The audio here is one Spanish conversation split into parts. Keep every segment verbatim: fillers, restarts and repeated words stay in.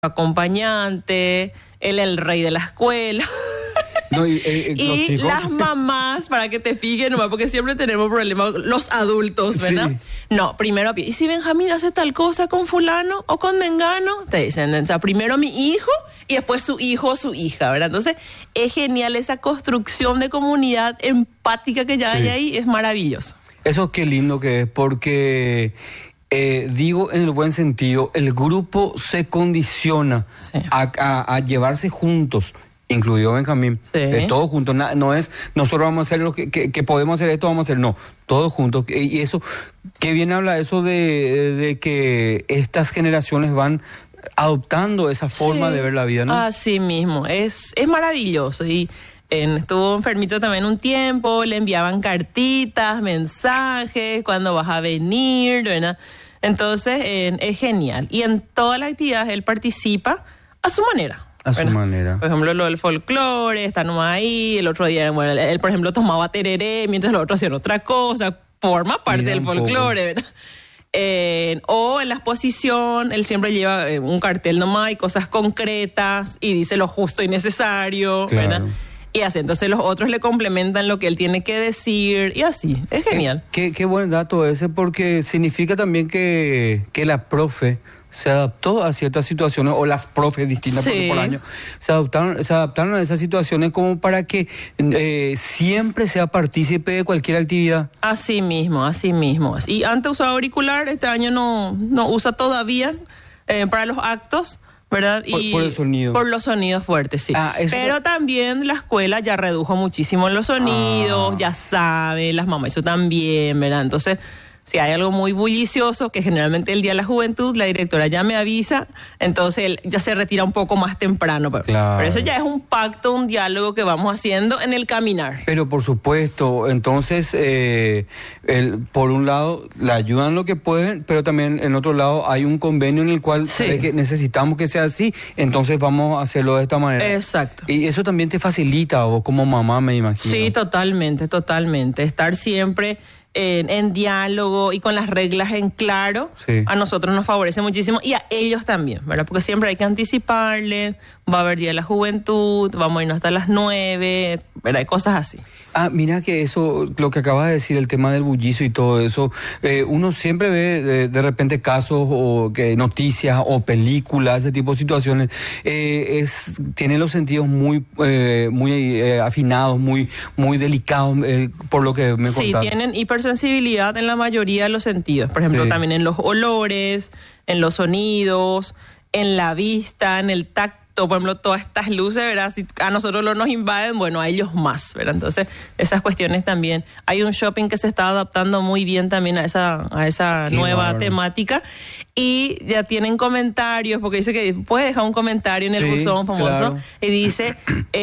acompañante, él el rey de la escuela. No, y eh, y los chicos. las mamás, para que te fijes nomás, porque siempre tenemos problemas, los adultos, ¿verdad? Sí. No, primero a pie. ¿Y si Benjamín hace tal cosa con fulano o con mengano? Te dicen, o sea, primero mi hijo y después su hijo o su hija, ¿verdad? Entonces, es genial esa construcción de comunidad empática que ya sí. hay ahí, es maravilloso. Eso qué lindo que es, porque... Eh, digo en el buen sentido, el grupo se condiciona sí. a, a, a llevarse juntos, incluido Benjamín, sí. eh, todos juntos. No, no es nosotros vamos a hacer lo que, que, que podemos hacer esto, vamos a hacer, no, todos juntos. Y eso, qué bien habla eso de, de que estas generaciones van adoptando esa forma sí. de ver la vida, ¿no? Así mismo, es, es maravilloso. Y En, estuvo enfermito también un tiempo, le enviaban cartitas, mensajes, cuándo vas a venir, ¿verdad? Entonces, eh, es genial. Y en todas las actividades él participa a su manera. A su ¿verdad? manera. Por ejemplo, lo del folclore, está nomás ahí. El otro día, bueno, él, él, por ejemplo, tomaba tereré, mientras los otros hacían otra cosa. Forma parte Mira del folclore, ¿verdad? Eh, o en la exposición, él siempre lleva eh, un cartel nomás y cosas concretas y dice lo justo y necesario, claro. ¿verdad? Y así, entonces los otros le complementan lo que él tiene que decir y así, es genial. Qué, qué buen dato ese, porque significa también que, que la profe se adaptó a ciertas situaciones, o las profes distintas sí. por año, se adaptaron, se adaptaron a esas situaciones como para que eh, siempre sea partícipe de cualquier actividad. Así mismo, así mismo. Y antes usaba auricular, este año no, no usa todavía eh, para los actos, ¿verdad? Por, y por el sonido. Por los sonidos fuertes, sí. Ah, pero no... también la escuela ya redujo muchísimo los sonidos, ah. ya sabe, las mamás eso también, ¿verdad? Entonces, si hay algo muy bullicioso, que generalmente el Día de la Juventud, la directora ya me avisa, entonces él ya se retira un poco más temprano. Pero, claro. pero eso ya es un pacto, un diálogo que vamos haciendo en el caminar. Pero por supuesto, entonces, eh, el, por un lado, le ayudan lo que pueden, pero también en otro lado hay un convenio en el cual sí. sabe que necesitamos que sea así, entonces vamos a hacerlo de esta manera. Exacto. Y eso también te facilita, vos como mamá, me imagino. Sí, totalmente, totalmente. Estar siempre... En, en diálogo y con las reglas en claro, sí. a nosotros nos favorece muchísimo y a ellos también, ¿verdad? Porque siempre hay que anticiparles, va a haber Día de la Juventud, vamos a irnos hasta las nueve, ¿verdad? Cosas así. Ah, mira que eso, lo que acabas de decir, el tema del bullicio y todo eso, eh, uno siempre ve de, de repente casos o que noticias o películas, ese tipo de situaciones, eh, es tiene los sentidos muy eh, muy eh, afinados, muy muy delicados, eh, por lo que me sí, contaste. Sí, tienen hipersensibilidad en la mayoría de los sentidos, por ejemplo, sí. también en los olores, en los sonidos, en la vista, en el tacto. Por ejemplo, todas estas luces, ¿verdad? Si a nosotros no nos invaden, bueno, a ellos más, ¿verdad? Entonces, esas cuestiones también. Hay un shopping que se está adaptando muy bien también a esa, a esa nueva bárbaro. temática. Y ya tienen comentarios, porque dice que puede dejar un comentario en el sí, buzón famoso. Claro. Y dice,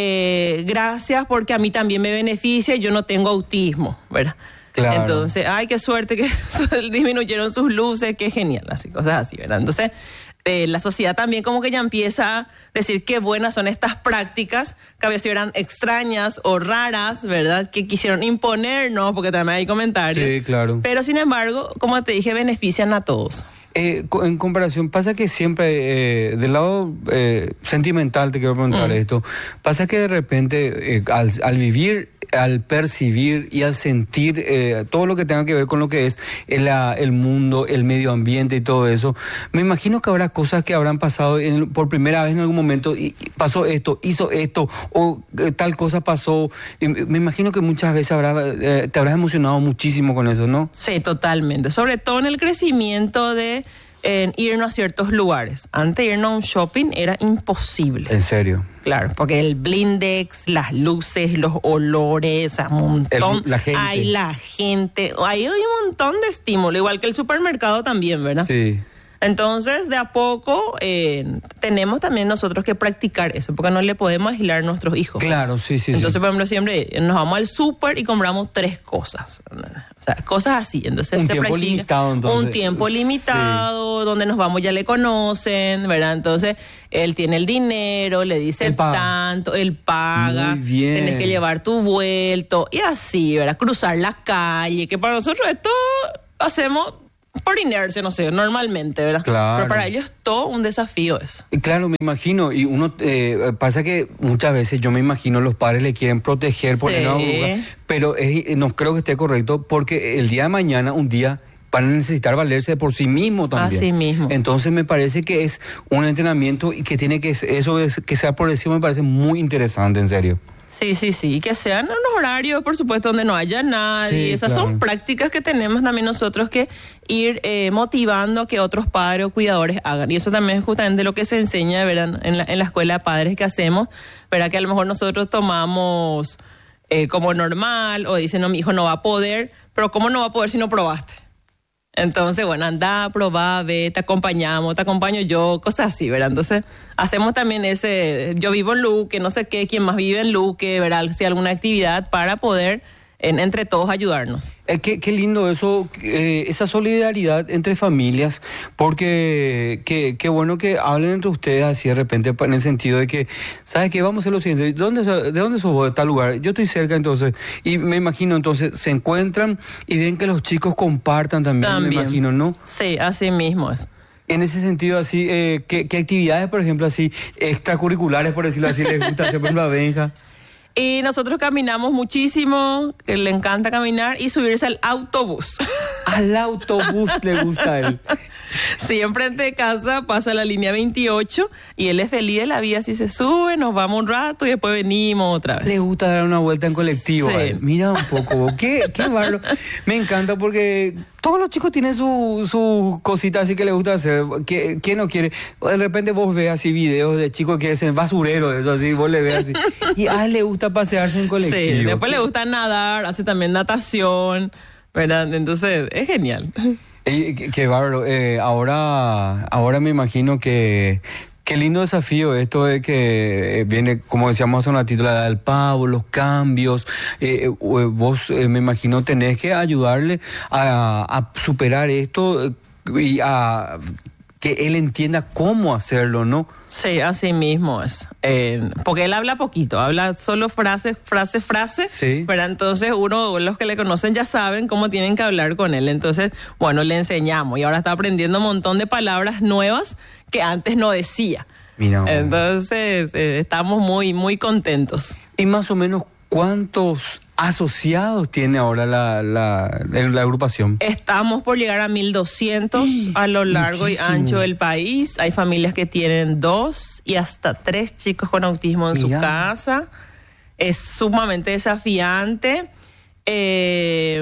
eh, gracias porque a mí también me beneficia y yo no tengo autismo, ¿verdad? Claro. Entonces, ay, qué suerte que disminuyeron sus luces, qué genial, así, cosas así, ¿verdad? Entonces, eh, la sociedad también como que ya empieza a decir qué buenas son estas prácticas que a veces eran extrañas o raras, ¿verdad? Que quisieron imponernos, porque también hay comentarios. Sí, claro. Pero, sin embargo, como te dije, benefician a todos. Eh, en comparación, pasa que siempre, eh, del lado eh, sentimental, te quiero preguntar mm. esto, pasa que de repente, eh, al, al vivir, al percibir y al sentir eh, todo lo que tenga que ver con lo que es el, el mundo, el medio ambiente y todo eso, me imagino que habrá cosas que habrán pasado en, por primera vez en algún momento, y, y pasó esto, hizo esto, o eh, tal cosa pasó. Y me imagino que muchas veces habrá, eh, te habrás emocionado muchísimo con eso, ¿no? Sí, totalmente. Sobre todo en el crecimiento de en irnos a ciertos lugares. Antes de irnos a un shopping era imposible. ¿En serio? Claro, porque el blindex, las luces, los olores, o sea, un montón. El, la gente. Hay la gente, hay un montón de estímulo, igual que el supermercado también, ¿verdad? Sí. Entonces, de a poco, eh, tenemos también nosotros que practicar eso, porque no le podemos aislar a nuestros hijos. Claro, sí, sí. Entonces, sí. por ejemplo, siempre nos vamos al súper y compramos tres cosas. O sea, cosas así. Entonces, un se tiempo practica limitado, entonces. Un tiempo limitado, sí. Donde nos vamos ya le conocen, ¿verdad? Entonces, él tiene el dinero, le dice él tanto, él paga. Muy bien. Tienes que llevar tu vuelto y así, ¿verdad? Cruzar la calle, que para nosotros esto hacemos por inercia, no sé, normalmente, ¿verdad? Claro. Pero para ellos es todo un desafío eso. Y claro, me imagino, y uno, eh, pasa que muchas veces yo me imagino los padres le quieren proteger, poner una burbuja, pero es, no creo que esté correcto, porque el día de mañana, un día, van a necesitar valerse por sí mismo también. Así mismo. Entonces me parece que es un entrenamiento y que tiene que, eso es, que sea progresivo, me parece muy interesante, en serio. Sí, sí, sí, y que sean en unos horarios, por supuesto, donde no haya nadie. Sí, Esas claro. son prácticas que tenemos también nosotros que ir eh, motivando a que otros padres o cuidadores hagan. Y eso también es justamente lo que se enseña, ¿verdad? En la, en la escuela de padres que hacemos, ¿verdad? Que a lo mejor nosotros tomamos eh, como normal, o dicen, no, mi hijo no va a poder, pero ¿cómo no va a poder si no probaste? Entonces, bueno, anda, probá, ve, te acompañamos, te acompaño yo, cosas así, ¿verdad? Entonces, hacemos también ese, yo vivo en Luque, no sé qué, quién más vive en Luque, ¿verdad? Si alguna actividad para poder, en, entre todos, ayudarnos. Eh, qué, qué lindo eso, eh, esa solidaridad entre familias, porque qué, qué bueno que hablen entre ustedes así de repente, en el sentido de que, ¿sabes qué? Vamos a hacer lo siguiente, ¿de dónde, de dónde sos vos de tal lugar? Yo estoy cerca, entonces, y me imagino, entonces, se encuentran y ven que los chicos compartan también, También. me imagino, ¿no? Sí, así mismo es. En ese sentido, así, eh, ¿qué, qué actividades, por ejemplo, así, extracurriculares, por decirlo así, les gusta hacer, por ejemplo, a Benja? Y nosotros caminamos muchísimo, le encanta caminar y subirse al autobús. Al autobús le gusta a él. Sí, enfrente de casa pasa la línea veintiocho y él es feliz de la vida, si se sube, nos vamos un rato y después venimos otra vez. Le gusta dar una vuelta en colectivo. Sí. a él. Mira un poco, qué, qué bárbaro. Me encanta porque todos los chicos tienen su, su cosita así que les gusta hacer. ¿Qué, qué no quiere? De repente vos ves así videos de chicos que hacen basurero, eso así, vos le ves así. Y a él le gusta pasearse en colectivo. Sí, después le gusta nadar, hace también natación, ¿verdad? Entonces, es genial. Eh, qué, qué bárbaro. Eh, ahora, ahora me imagino que qué lindo desafío esto de que eh, viene, como decíamos hace un ratito, la edad del pavo, los cambios. Eh, eh, vos, eh, me imagino, tenés que ayudarle a, a superar esto eh, y a que él entienda cómo hacerlo, ¿no? Sí, así mismo es. Eh, porque él habla poquito, habla solo frases, frases, frases. Sí. Pero entonces uno, los que le conocen ya saben cómo tienen que hablar con él. Entonces, bueno, le enseñamos y ahora está aprendiendo un montón de palabras nuevas que antes no decía. Mira. Entonces, eh, estamos muy, muy contentos. Y más o menos, ¿cuántos asociados tiene ahora la, la, la, la agrupación? Estamos por llegar a mil doscientos a lo largo Muchísimo. y ancho del país. Hay familias que tienen dos y hasta tres chicos con autismo en Mira. su casa. Es sumamente desafiante. Eh,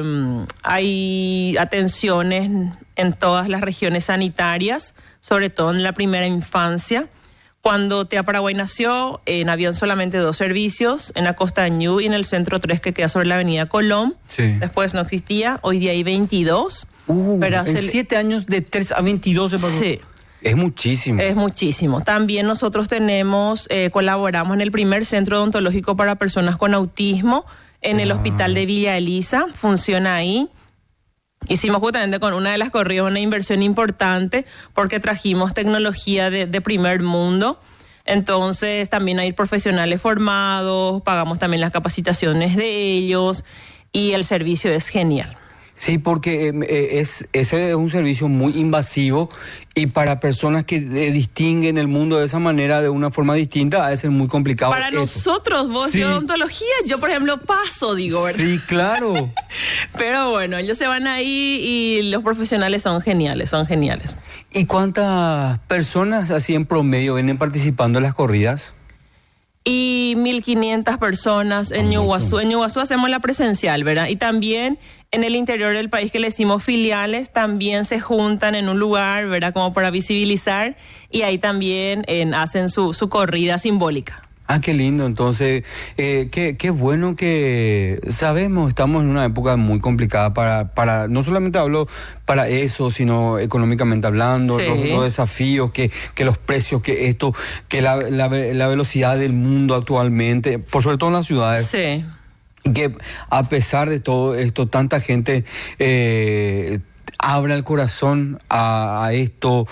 hay atenciones en todas las regiones sanitarias, sobre todo en la primera infancia. Cuando T E A Paraguay nació, en habían solamente dos servicios, en la Costa de Ñu y en el Centro tres, que queda sobre la Avenida Colón. Sí. Después no existía, hoy día hay veintidós. Uh, Pero en hace- siete años de tres a veintidós se pasó. Sí. Es muchísimo. Es muchísimo. También nosotros tenemos, eh, colaboramos en el primer centro odontológico para personas con autismo en el Ah. hospital de Villa Elisa, funciona ahí. Hicimos justamente con una de las corridas una inversión importante porque trajimos tecnología de, de primer mundo. Entonces también hay profesionales formados, pagamos también las capacitaciones de ellos y el servicio es genial. Sí, porque eh, es, ese es un servicio muy invasivo y para personas que eh, distinguen el mundo de esa manera, de una forma distinta, ha de ser muy complicado. Para eso. nosotros, vos Sí. de odontología, yo por ejemplo paso, digo, ¿verdad? Sí, claro. Pero bueno, ellos se van ahí y los profesionales son geniales, son geniales. ¿Y cuántas personas así en promedio vienen participando en las corridas? Y mil quinientas personas en Ñuguazú. En Ñuguazú hacemos la presencial, ¿verdad? Y también en el interior del país, que le decimos filiales, también se juntan en un lugar, ¿verdad? Como para visibilizar, y ahí también en, hacen su, su corrida simbólica. Ah, qué lindo. Entonces, eh, qué, qué bueno que sabemos, estamos en una época muy complicada para, para no solamente hablo para eso, sino económicamente hablando, Sí. los, los desafíos, que, que los precios, que esto, que la, la, la velocidad del mundo actualmente, por sobre todo en las ciudades. Sí. Y que a pesar de todo esto, tanta gente eh, abra el corazón a, a esto,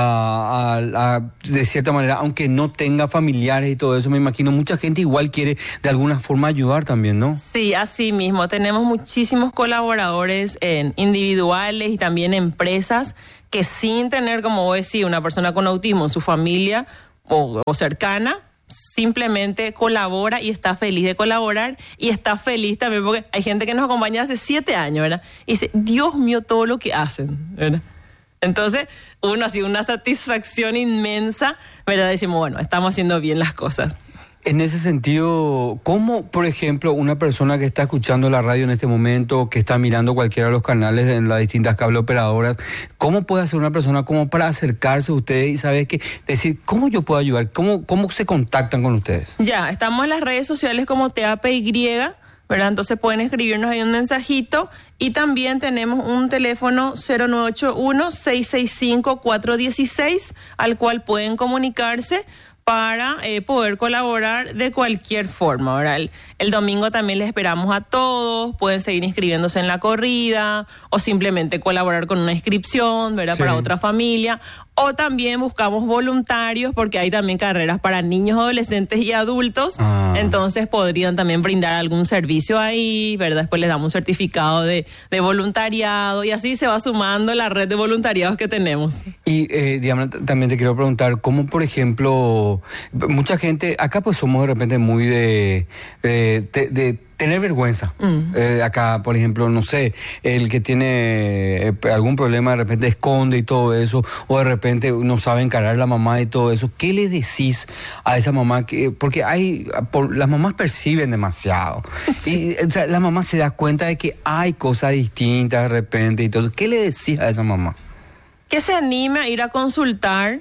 a, a, a, de cierta manera, aunque no tenga familiares y todo eso, me imagino mucha gente igual quiere de alguna forma ayudar también, ¿no? Sí, así mismo. Tenemos muchísimos colaboradores en individuales y también empresas que sin tener, como vos decís, una persona con autismo en su familia o, o cercana, simplemente colabora y está feliz de colaborar y está feliz también porque hay gente que nos acompaña hace siete años, ¿verdad? Y dice, Dios mío, todo lo que hacen, ¿verdad? Entonces, uno así, una satisfacción inmensa, ¿verdad? Decimos, bueno, estamos haciendo bien las cosas. En ese sentido, ¿cómo, por ejemplo, una persona que está escuchando la radio en este momento, que está mirando cualquiera de los canales en las distintas cable operadoras, cómo puede hacer una persona como para acercarse a ustedes y saber que, decir, ¿cómo yo puedo ayudar? ¿Cómo, cómo se contactan con ustedes? Ya, estamos en las redes sociales como T A P Y, ¿verdad? Entonces pueden escribirnos ahí un mensajito y también tenemos un teléfono cero nueve ocho uno, seis seis cinco, cuatro uno seis al cual pueden comunicarse para eh, poder colaborar de cualquier forma, ¿verdad? El, el domingo también les esperamos a todos, pueden seguir inscribiéndose en la corrida o simplemente colaborar con una inscripción, ¿verdad? Sí. Para otra familia. O también buscamos voluntarios porque hay también carreras para niños, adolescentes y adultos. Ah. Entonces podrían también brindar algún servicio ahí, ¿verdad? Después les damos un certificado de, de voluntariado y así se va sumando la red de voluntariados que tenemos. Y eh, Diana, también te quiero preguntar, ¿cómo por ejemplo, mucha gente, acá pues somos de repente muy de... de, de, de tener vergüenza. Mm. Eh, acá, por ejemplo, no sé, el que tiene eh, algún problema de repente esconde y todo eso, o de repente no sabe encarar a la mamá y todo eso. ¿Qué le decís a esa mamá? Que, porque hay, por, las mamás perciben demasiado. Sí. Y o sea, la mamá se da cuenta de que hay cosas distintas de repente y todo. ¿Qué le decís a esa mamá? Que se anime a ir a consultar,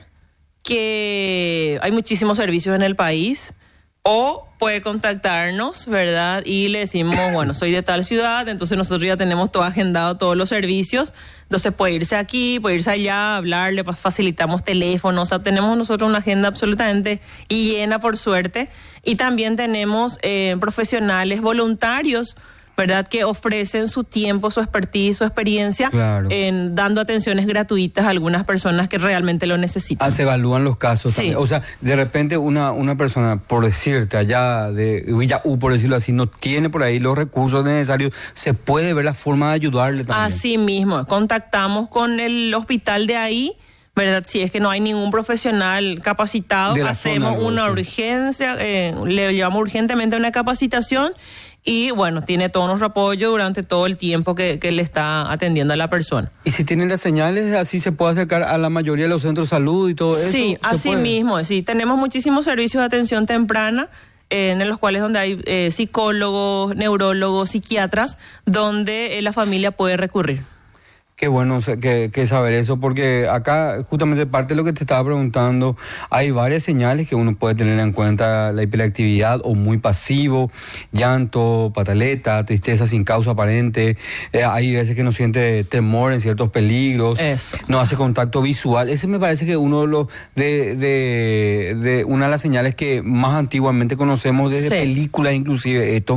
que hay muchísimos servicios en el país. O puede contactarnos, ¿verdad? Y le decimos, bueno, soy de tal ciudad, entonces nosotros ya tenemos todo agendado, todos los servicios. Entonces puede irse aquí, puede irse allá, hablarle, pues facilitamos teléfonos. O sea, tenemos nosotros una agenda absolutamente llena, por suerte. Y también tenemos eh, profesionales voluntarios, ¿verdad? Que ofrecen su tiempo, su expertise, su experiencia, claro, en dando atenciones gratuitas a algunas personas que realmente lo necesitan. Ah, se evalúan los casos. Sí. También. O sea, de repente una, una persona, por decirte, allá de Villa U, por decirlo así, no tiene por ahí los recursos necesarios, se puede ver la forma de ayudarle también. Así mismo, contactamos con el hospital de ahí, ¿verdad? Si es que no hay ningún profesional capacitado, hacemos zona, una urgencia, eh, le llevamos urgentemente una capacitación. Y bueno, tiene todo nuestro apoyo durante todo el tiempo que, que le está atendiendo a la persona. ¿Y si tienen las señales, así se puede acercar a la mayoría de los centros de salud y todo eso? Sí, así puede? mismo, sí. Tenemos muchísimos servicios de atención temprana, eh, en los cuales donde hay eh, psicólogos, neurólogos, psiquiatras, donde eh, la familia puede recurrir. Qué bueno que, que saber eso, porque acá justamente parte de lo que te estaba preguntando, hay varias señales que uno puede tener en cuenta: la hiperactividad o muy pasivo, llanto, pataleta, tristeza sin causa aparente, eh, hay veces que no siente temor en ciertos peligros, eso, no hace contacto visual. Ese me parece que uno de los de, de, de una de las señales que más antiguamente conocemos desde sí. películas, inclusive esto.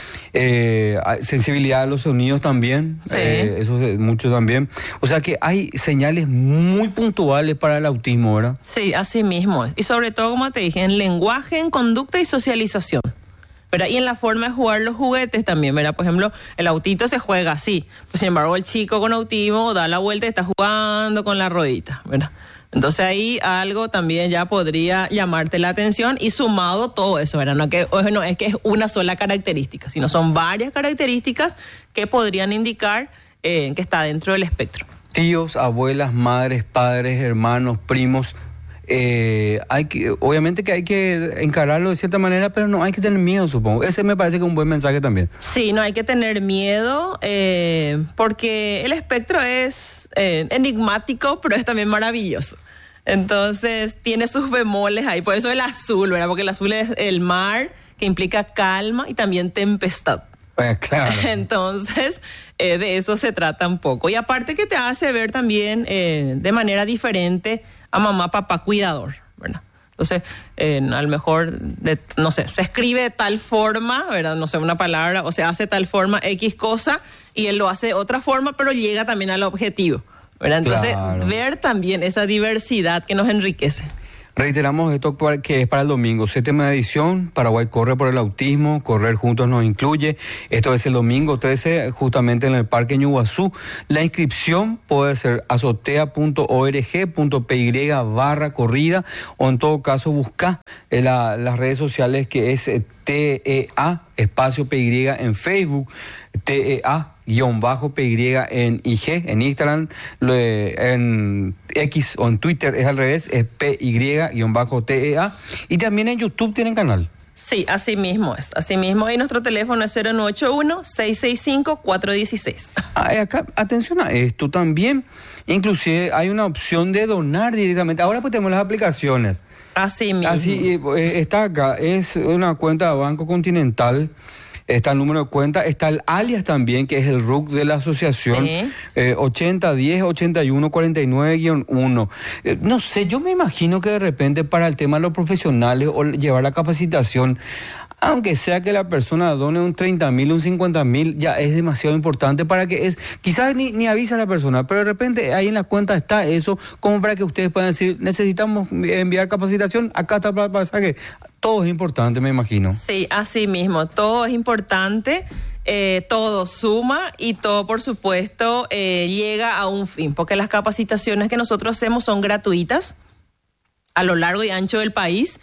Eh, sensibilidad a los sonidos también, sí. eh, eso es mucho también. O sea que hay señales muy puntuales para el autismo, ¿verdad? Sí, así mismo. Y sobre todo, como te dije, en lenguaje, en conducta y socialización, ¿verdad? Y en la forma de jugar los juguetes también, ¿verdad? Por ejemplo, el autito se juega así, pues, sin embargo el chico con autismo da la vuelta y está jugando con la rodita, ¿verdad? Entonces ahí algo también ya podría llamarte la atención, y sumado todo eso, ¿verdad? No, que, no es que es una sola característica, sino son varias características que podrían indicar eh, que está dentro del espectro. Tíos, abuelas, madres, padres, hermanos, primos, eh, hay que, obviamente que hay que encararlo de cierta manera, pero no hay que tener miedo, supongo. Ese me parece que es un buen mensaje también. Sí, no hay que tener miedo, eh, porque el espectro es eh, enigmático, pero es también maravilloso. Entonces tiene sus bemoles ahí, por eso el azul, ¿verdad? Porque el azul es el mar, que implica calma y también tempestad. Eh, claro. Entonces, eh, de eso se trata un poco. Y aparte que te hace ver también eh, de manera diferente a mamá, papá, cuidador, ¿verdad? Entonces, eh, a lo mejor, de, no sé, se escribe de tal forma, ¿verdad? No sé, una palabra, o se hace tal forma X cosa, y él lo hace de otra forma, pero llega también al objetivo, ¿verdad? Entonces, claro, ver también esa diversidad que nos enriquece. Reiteramos esto que es para el domingo, séptima edición, Paraguay corre por el autismo, correr juntos nos incluye. Esto es el domingo trece, justamente en el Parque Ñuguazú. La inscripción puede ser azotea punto org punto py barra corrida, o en todo caso buscar en la, las redes sociales, que es T E A espacio P Y en Facebook, T E A guión bajo P Y en I G, en Instagram, en X o en Twitter es al revés, es P Y guión bajo T E A, y también en YouTube tienen canal. Sí, así mismo es, así mismo, y nuestro teléfono es cero nueve ocho uno, seis seis cinco, cuatro uno seis. Ah, acá, atención a esto también, inclusive hay una opción de donar directamente. Ahora pues tenemos las aplicaciones. Así mismo. Así, eh, está acá, es una cuenta de Banco Continental. Está el número de cuenta, está el alias también, que es el R U C de la asociación, sí. eh, ochenta diez ochenta y uno cuarenta y nueve guión uno. Eh, no sé, yo me imagino que de repente para el tema de los profesionales o llevar la capacitación, aunque sea que la persona done un treinta mil, un cincuenta mil, ya es demasiado importante para que es, quizás ni, ni avisa a la persona, pero de repente ahí en la cuenta está eso, como para que ustedes puedan decir, necesitamos enviar capacitación, acá está para pasar que todo es importante, me imagino. Sí, así mismo, todo es importante, eh, todo suma y todo, por supuesto, eh, llega a un fin, porque las capacitaciones que nosotros hacemos son gratuitas a lo largo y ancho del país.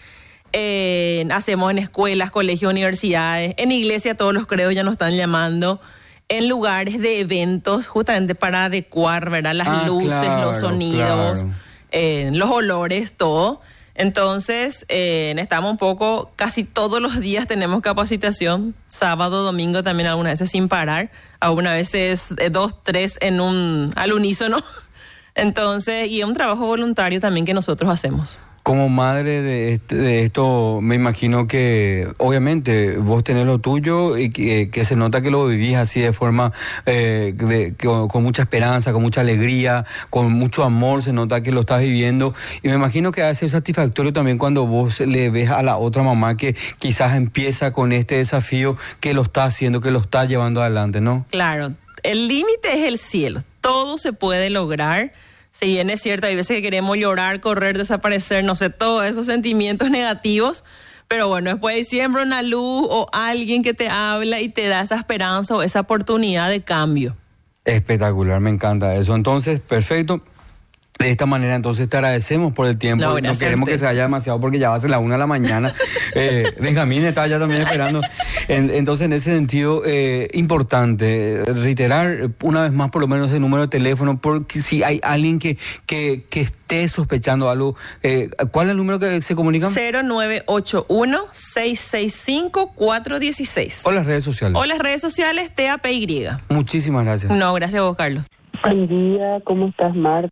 Eh, hacemos en escuelas, colegios, universidades, en iglesia, todos los credos ya nos están llamando, en lugares de eventos, justamente para adecuar, ¿verdad? Las ah, luces, claro, los sonidos, claro. eh, los olores, todo. Entonces, eh, estamos un poco, casi todos los días tenemos capacitación, sábado, domingo también, algunas veces sin parar, algunas veces eh, dos, tres en un, al unísono. Entonces, y es un trabajo voluntario también que nosotros hacemos. Como madre de, este, de esto, me imagino que obviamente vos tenés lo tuyo y que, que se nota que lo vivís así de forma, eh, de, que, con mucha esperanza, con mucha alegría, con mucho amor, se nota que lo estás viviendo. Y me imagino que ha de ser satisfactorio también cuando vos le ves a la otra mamá que quizás empieza con este desafío, que lo está haciendo, que lo está llevando adelante, ¿no? Claro, el límite es el cielo, todo se puede lograr. Si bien es cierto, hay veces que queremos llorar, correr, desaparecer, no sé, todos esos sentimientos negativos, pero bueno, después siembra una luz o alguien que te habla y te da esa esperanza o esa oportunidad de cambio. Espectacular, me encanta eso. Entonces, perfecto. De esta manera, entonces, te agradecemos por el tiempo. No, no queremos que se vaya demasiado porque ya va a ser la una de la mañana. eh, Benjamín está ya también esperando. En, entonces, en ese sentido, eh, importante reiterar una vez más por lo menos el número de teléfono, porque si hay alguien que, que, que esté sospechando algo, eh, ¿cuál es el número que se comunican? cero nueve ocho uno, seis seis cinco, cuatro uno seis. O las redes sociales. O las redes sociales, T A P Y. Muchísimas gracias. No, gracias a vos, Carlos. Buen día, ¿cómo estás, Marta?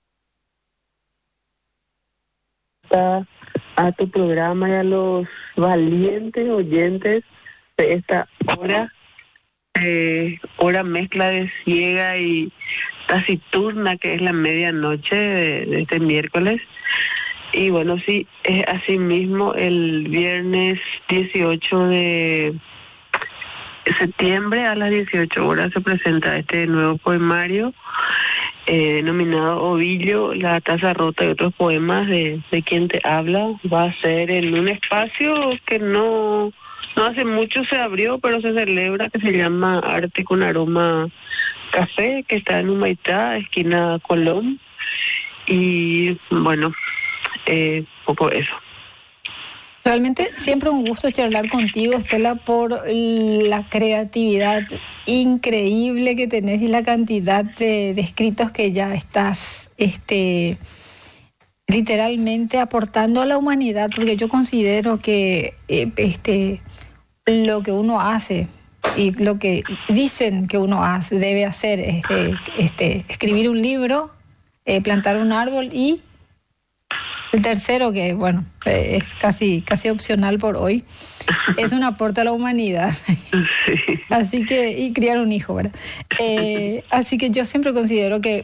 A tu programa y a los valientes oyentes de esta hora, eh, hora mezcla de ciega y taciturna que es la medianoche de, de este miércoles. Y bueno, sí, es así mismo, el viernes dieciocho de septiembre a las dieciocho horas se presenta este nuevo poemario Eh, denominado Ovillo, La Taza Rota y otros poemas de, de quien te habla. Va a ser en un espacio que no, no hace mucho se abrió, pero se celebra, que se llama Arte con Aroma Café, que está en Humaitá, esquina Colón. Y bueno, eh, poco eso. Realmente siempre un gusto charlar contigo, Estela, por la creatividad increíble que tenés y la cantidad de, de escritos que ya estás este, literalmente aportando a la humanidad, porque yo considero que eh, este, lo que uno hace y lo que dicen que uno hace, debe hacer este, este, escribir un libro, eh, plantar un árbol y el tercero, que bueno, es casi, casi opcional por hoy, es un aporte a la humanidad. Sí. Así que, y criar un hijo, ¿verdad? Eh, así que yo siempre considero que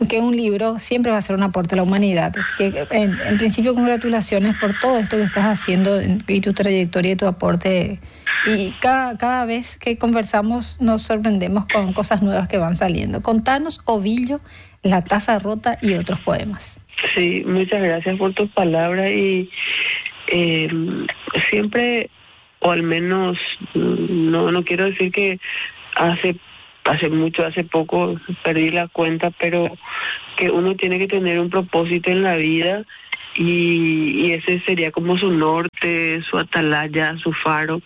que un libro siempre va a ser un aporte a la humanidad. Así que, en, en principio, congratulaciones por todo esto que estás haciendo y tu trayectoria y tu aporte. Y cada, cada vez que conversamos nos sorprendemos con cosas nuevas que van saliendo. Contanos, Ovillo, La taza rota y otros poemas. Sí, muchas gracias por tus palabras y eh, siempre, o al menos, no, no quiero decir que hace hace mucho, hace poco perdí la cuenta, pero que uno tiene que tener un propósito en la vida y, y ese sería como su norte, su atalaya, su faro.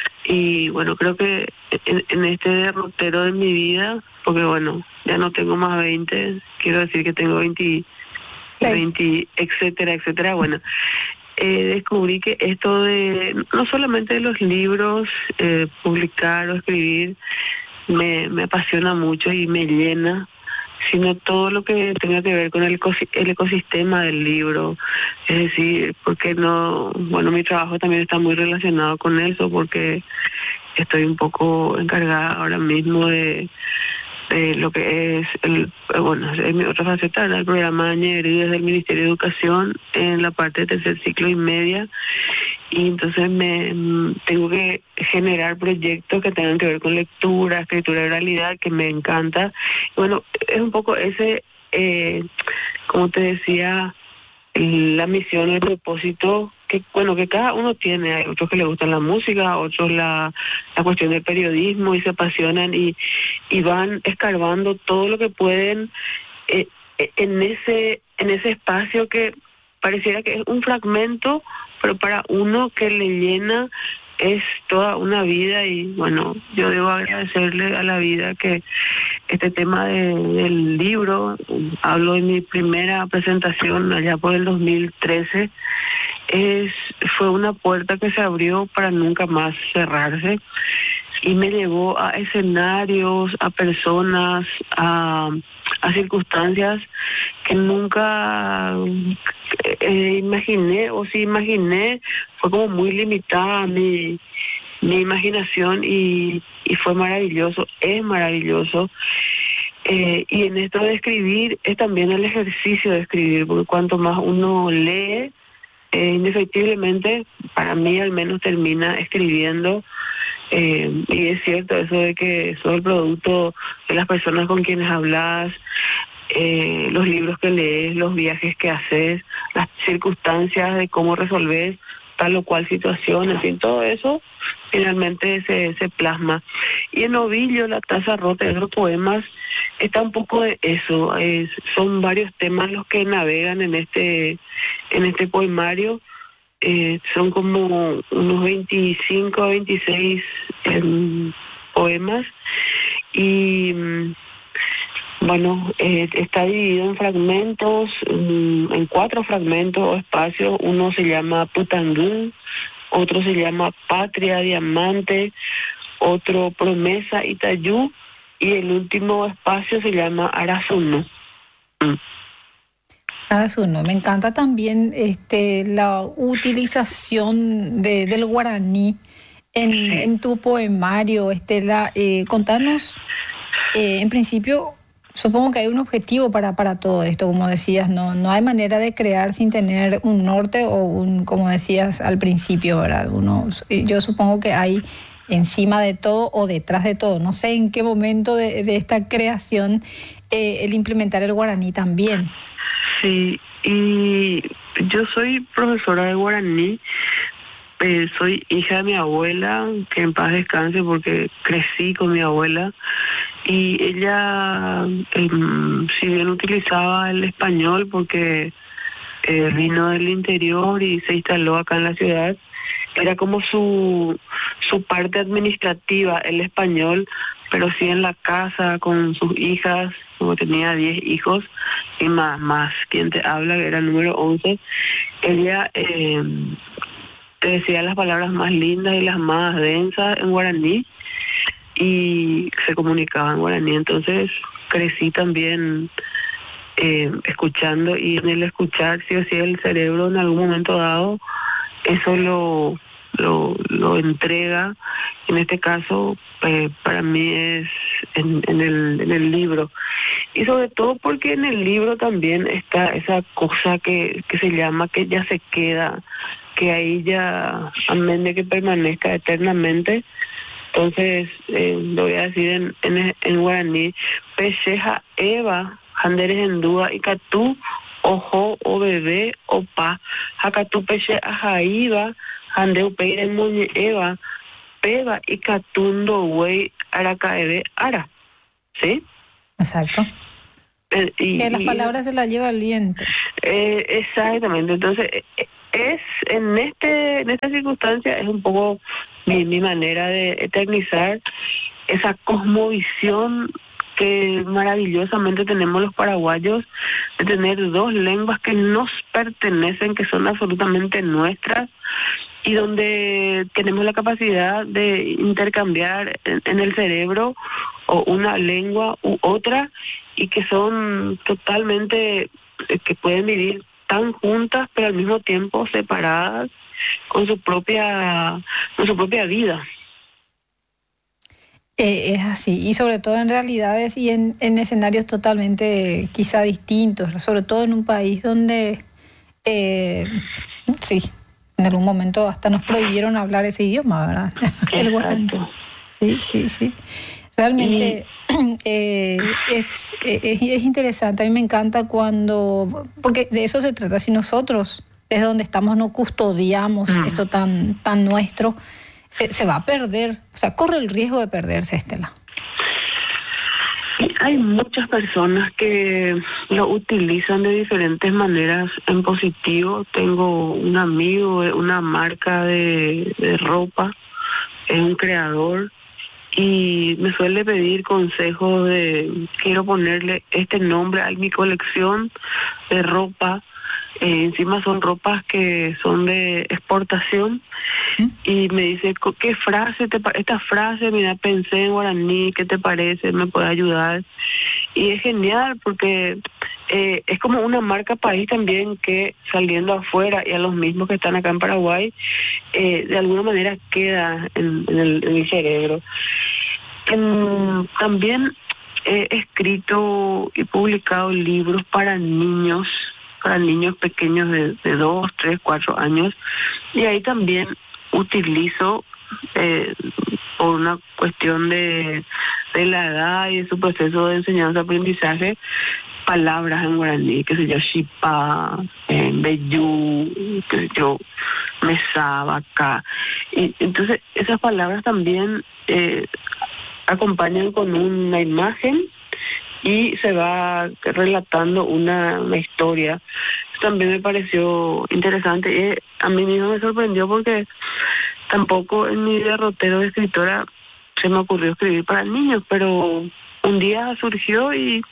Y bueno, creo que en, en este derrotero de mi vida, porque bueno, ya no tengo más veinte, quiero decir que tengo veinte, veinte, etcétera, etcétera, bueno, eh, descubrí que esto de, no solamente de los libros, eh, publicar o escribir, me, me apasiona mucho y me llena, sino todo lo que tenga que ver con el, el ecosistema del libro. Es decir, porque no, bueno, mi trabajo también está muy relacionado con eso, porque estoy un poco encargada ahora mismo de, de lo que es, el bueno, es mi otra faceta, el programa de Ñerí desde el Ministerio de Educación en la parte de tercer ciclo y media. Y entonces me tengo que generar proyectos que tengan que ver con lectura, escritura y oralidad, que me encanta. Bueno, es un poco ese, eh, como te decía, la misión, el propósito, que bueno, que cada uno tiene. Hay otros que les gustan la música, otros la, la cuestión del periodismo y se apasionan y, y van escarbando todo lo que pueden eh, en ese en ese espacio que pareciera que es un fragmento, pero para uno que le llena es toda una vida. Y bueno, yo debo agradecerle a la vida que este tema de, del libro, hablo de mi primera presentación allá por el dos mil trece, es fue una puerta que se abrió para nunca más cerrarse y me llevó a escenarios, a personas, a, a circunstancias que nunca eh, imaginé, o si imaginé, fue como muy limitada mi, mi imaginación y, y fue maravilloso, es maravilloso. Eh, y en esto de escribir es también el ejercicio de escribir, porque cuanto más uno lee, eh, indefectiblemente, para mí al menos termina escribiendo. Eh, y es cierto eso de que sos el producto de las personas con quienes hablas, eh, los libros que lees, los viajes que haces, las circunstancias de cómo resolver tal o cual situación, en fin, todo eso finalmente se, se plasma. Y en Ovillo, La taza rota y otros poemas, está un poco de eso, es, son varios temas los que navegan en este, en este poemario. Eh, son como unos veinticinco a veintiséis eh, poemas y bueno, eh, está dividido en fragmentos, um, en cuatro fragmentos o espacios. Uno se llama Putangún, otro se llama Patria Diamante, otro Promesa Itayú y el último espacio se llama Arazuno. Mm. Uno. Me encanta también este la utilización de, del guaraní en, sí. en tu poemario, Estela. Eh, contanos, eh, en principio, supongo que hay un objetivo para, para todo esto, como decías, no, no hay manera de crear sin tener un norte o un, como decías al principio, ¿verdad? Uno, yo supongo que hay encima de todo o detrás de todo. No sé en qué momento de, de esta creación eh, el implementar el guaraní también. Sí, y yo soy profesora de guaraní, eh, soy hija de mi abuela, que en paz descanse porque crecí con mi abuela, y ella, eh, si bien utilizaba el español porque eh, vino del interior y se instaló acá en la ciudad, era como su, su parte administrativa, el español, pero sí en la casa con sus hijas, como tenía diez hijos, y más, más quien te habla, que era el número once, ella eh, te decía las palabras más lindas y las más densas en guaraní, y se comunicaba en guaraní. Entonces crecí también eh, escuchando, y en el escuchar, sí o sí, el cerebro en algún momento dado, eso lo, lo, lo entrega. En este caso, eh, para mí es en, en, el, en el libro. Y sobre todo porque en el libro también está esa cosa que, que se llama que ya se queda, que ahí ya, amén de que permanezca eternamente. Entonces, eh, lo voy a decir en, en, en guaraní, Pesheja Eva, Handeres en Dúa, y Catú, Ojo, o bebé, o pa, Hakatú Peshe Ajaiva, Handeu Peire Muñe Eva, Peba y Catundo Güey, Aracaebe Ara. ¿Sí? Exacto. Eh, y, que las y, palabras se las lleva el viento. Eh, exactamente. Entonces, eh, es en este en esta circunstancia es un poco mi, mi manera de eternizar esa cosmovisión que maravillosamente tenemos los paraguayos, de tener dos lenguas que nos pertenecen, que son absolutamente nuestras, y donde tenemos la capacidad de intercambiar en, en el cerebro o una lengua u otra, y que son totalmente, que pueden vivir tan juntas, pero al mismo tiempo separadas, con su propia, con su propia vida. Eh, es así, y sobre todo en realidades y en, en escenarios totalmente quizá distintos, sobre todo en un país donde, eh, sí, en algún momento hasta nos prohibieron hablar ese idioma, ¿verdad? El guaraní. Sí, sí, sí. Realmente y... eh, es, es, es interesante, a mí me encanta cuando, porque de eso se trata, si nosotros desde donde estamos no custodiamos mm. esto tan, tan nuestro, Se, se va a perder, o sea, corre el riesgo de perderse, Estela. Hay muchas personas que lo utilizan de diferentes maneras en positivo. Tengo un amigo, una marca de, de ropa, es un creador, y me suele pedir consejos de, quiero ponerle este nombre a mi colección de ropa. Eh, encima son ropas que son de exportación, ¿Mm? Y me dice, ¿qué frase te pa- esta frase, mira, pensé en guaraní, ¿qué te parece? ¿Me puede ayudar? Y es genial porque eh, es como una marca país también, que saliendo afuera y a los mismos que están acá en Paraguay, eh, de alguna manera queda en, en, el, en el cerebro. En, también he escrito y publicado libros para niños, para niños pequeños de, de dos, tres, cuatro años, y ahí también utilizo, eh, por una cuestión de, de la edad y de su proceso de enseñanza-aprendizaje, palabras en guaraní, que se llama Shipa, eh, Beyú, que yo, Mesa, Vaca. Y entonces esas palabras también eh, acompañan con una imagen y se va relatando una, una historia. También me pareció interesante y a mí mismo me sorprendió porque tampoco en mi derrotero de escritora se me ocurrió escribir para niños, pero un día surgió y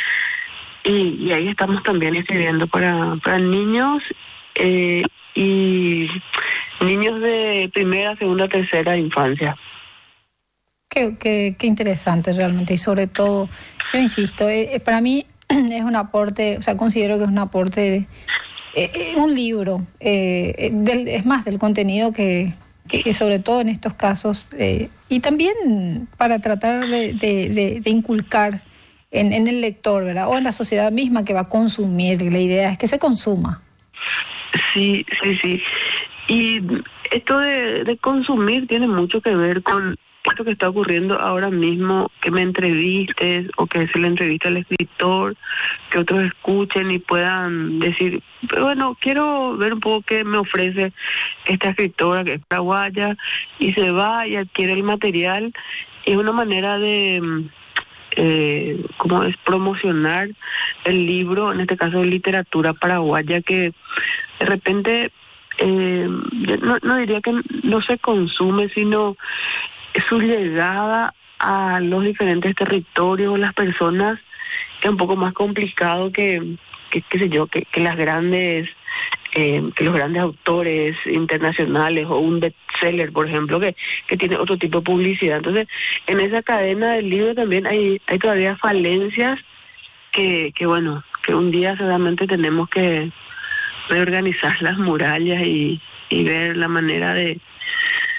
y, y ahí estamos también escribiendo para, para niños eh, y niños de primera, segunda, tercera infancia. Qué, qué, qué interesante realmente, y sobre todo, yo insisto, eh, para mí es un aporte, o sea, considero que es un aporte, de, eh, un libro, eh, del, es más, del contenido que, que sobre todo en estos casos, eh, y también para tratar de, de, de, de inculcar en, en el lector, ¿verdad? O en la sociedad misma que va a consumir, la idea es que se consuma. Sí, sí, sí. Y esto de, de consumir tiene mucho que ver con esto que está ocurriendo ahora mismo, que me entrevistes o que se le entrevista al escritor, que otros escuchen y puedan decir, bueno, quiero ver un poco qué me ofrece esta escritora que es paraguaya, y se va y adquiere el material. Es una manera de, eh, ¿cómo es?, promocionar el libro, en este caso de literatura paraguaya, que de repente, eh, no, no diría que no se consume, sino su llegada a los diferentes territorios, las personas, es un poco más complicado que, que qué sé yo, que, que las grandes, eh, que los grandes autores internacionales o un bestseller, por ejemplo, que, que tiene otro tipo de publicidad. Entonces, en esa cadena del libro también hay, hay todavía falencias que, que, bueno, que un día seguramente tenemos que reorganizar las murallas y, y ver la manera de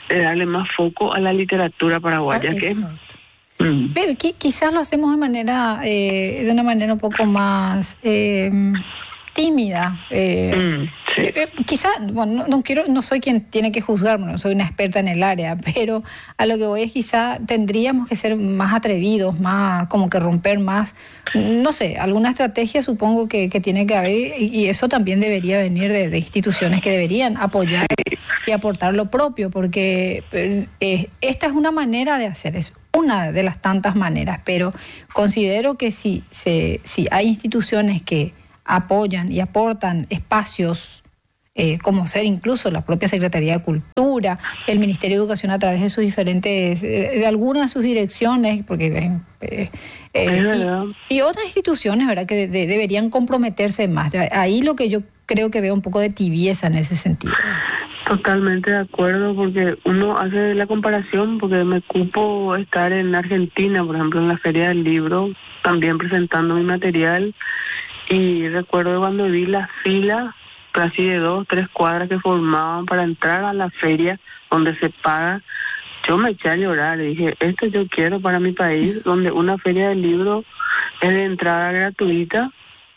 de darle más foco a la literatura paraguaya. Ah, que mm. Pero, quizás lo hacemos de manera eh, de una manera un poco más eh, tímida. Eh, mm, sí. eh, quizás, bueno, no, no quiero, no soy quien tiene que juzgarme, no soy una experta en el área, pero a lo que voy es quizá tendríamos que ser más atrevidos, más como que romper más, no sé, alguna estrategia supongo que, que tiene que haber, y, y eso también debería venir de, de instituciones que deberían apoyar y aportar lo propio, porque eh, esta es una manera de hacer, es una de las tantas maneras, pero considero que si, se, si hay instituciones que apoyan y aportan espacios, eh, como ser incluso la propia Secretaría de Cultura, el Ministerio de Educación a través de sus diferentes, eh, de algunas de sus direcciones, porque eh, eh, y, y otras instituciones, ¿verdad?, que de, de, deberían comprometerse más. Ahí lo que yo creo que veo un poco de tibieza en ese sentido. Totalmente de acuerdo, porque uno hace la comparación, porque me cupo estar en Argentina, por ejemplo, en la Feria del Libro, también presentando mi material. Y recuerdo cuando vi la fila, casi de dos, tres cuadras que formaban para entrar a la feria donde se paga, yo me eché a llorar y dije, esto yo quiero para mi país, donde una feria del libro es de entrada gratuita